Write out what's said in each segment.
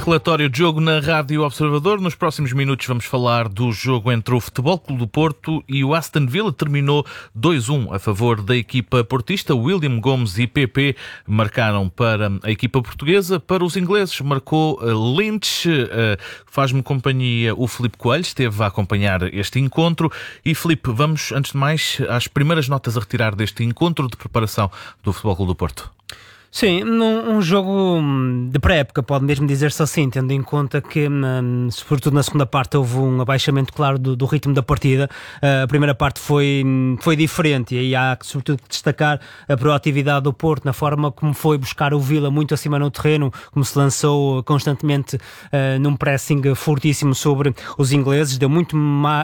Relatório de jogo na Rádio Observador. Nos próximos minutos vamos falar do jogo entre o Futebol Clube do Porto e o Aston Villa. Terminou 2-1 a favor da equipa portista. William Gomes e PP marcaram para a equipa portuguesa. Para os ingleses marcou Lynch. Faz-me companhia o Filipe Coelho, esteve a acompanhar este encontro. E Filipe, vamos antes de mais às primeiras notas a retirar deste encontro de preparação do Futebol Clube do Porto. Sim, um jogo de pré-época, pode mesmo dizer-se assim, tendo em conta que, sobretudo na segunda parte, houve um abaixamento claro do ritmo da partida. A primeira parte foi diferente e aí há sobretudo que destacar a proatividade do Porto na forma como foi buscar o Villa muito acima no terreno, como se lançou constantemente num pressing fortíssimo sobre os ingleses. Deu muito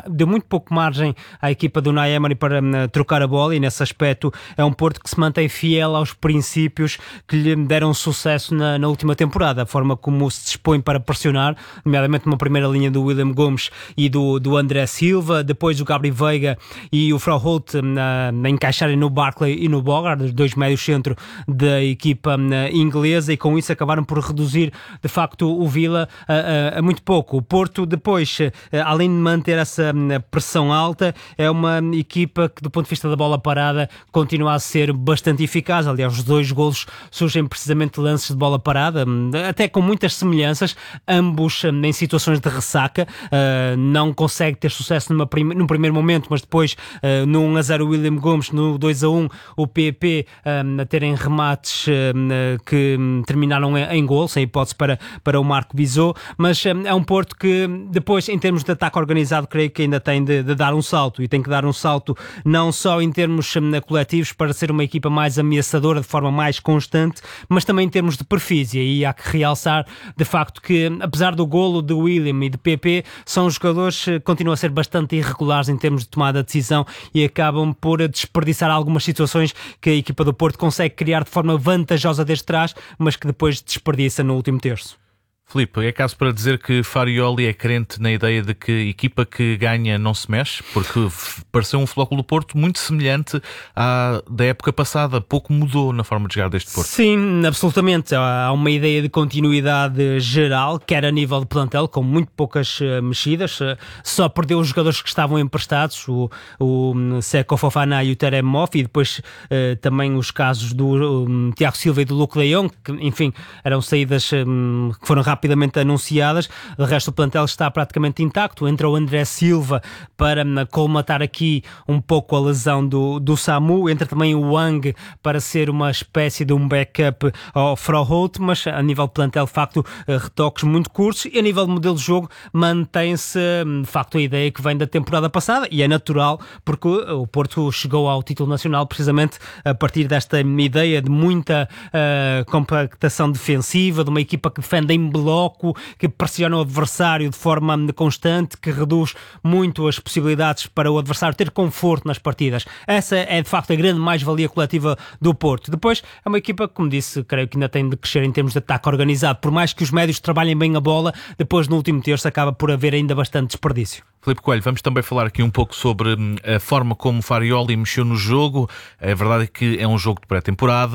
pouco margem à equipa do Unai Emery para trocar a bola, e nesse aspecto é um Porto que se mantém fiel aos princípios que lhe deram sucesso na última temporada, a forma como se dispõe para pressionar, nomeadamente uma primeira linha do William Gomes e do André Silva, depois o Gabri Veiga e o Froholt a encaixarem no Barkley e no Bogart, os dois médios-centro da equipa inglesa, e com isso acabaram por reduzir de facto o Villa a muito pouco. O Porto depois, além de manter essa pressão alta, é uma equipa que do ponto de vista da bola parada continua a ser bastante eficaz. Aliás, os dois golos surgem precisamente de lances de bola parada, até com muitas semelhanças, ambos em situações de ressaca. Não consegue ter sucesso num primeiro momento, mas depois no 1-0 o William Gomes, no 2-1 o PP, a terem remates que terminaram em gol, sem hipótese para o Marco Bizot. Mas é um Porto que depois, em termos de ataque organizado, creio que ainda tem de dar um salto, e tem que dar um salto não só em termos coletivos para ser uma equipa mais ameaçadora de forma mais constante, mas também em termos de perfis. E aí há que realçar de facto que, apesar do golo de William e de PP, são jogadores que continuam a ser bastante irregulares em termos de tomada de decisão e acabam por desperdiçar algumas situações que a equipa do Porto consegue criar de forma vantajosa desde trás, mas que depois desperdiça no último terço. Filipe, é caso para dizer que Farioli é crente na ideia de que equipa que ganha não se mexe? Porque pareceu um Futebol Clube do Porto muito semelhante à da época passada, pouco mudou na forma de jogar deste Porto. Sim, absolutamente. Há uma ideia de continuidade geral, quer a nível de plantel, com muito poucas mexidas. Só perdeu os jogadores que estavam emprestados, o Seko Fofana e o Terem Moff, e depois também os casos do Tiago Silva e do Luke de Jong, que enfim, eram saídas que foram rapidamente anunciadas. De resto, o plantel está praticamente intacto. Entra o André Silva para colmatar aqui um pouco a lesão do Samu. Entra também o Wang para ser uma espécie de um backup ao Froholt, mas a nível de plantel, de facto, retoques muito curtos, e a nível de modelo de jogo mantém-se, de facto, a ideia que vem da temporada passada, e é natural porque o Porto chegou ao título nacional precisamente a partir desta ideia de muita compactação defensiva, de uma equipa que defende em bloco, que pressiona o adversário de forma constante, que reduz muito as possibilidades para o adversário ter conforto nas partidas. Essa é de facto a grande mais-valia coletiva do Porto. Depois é uma equipa, como disse, creio que ainda tem de crescer em termos de ataque organizado. Por mais que os médios trabalhem bem a bola, depois no último terço acaba por haver ainda bastante desperdício. Filipe Coelho, vamos também falar aqui um pouco sobre a forma como Farioli mexeu no jogo. A verdade é que é um jogo de pré-temporada.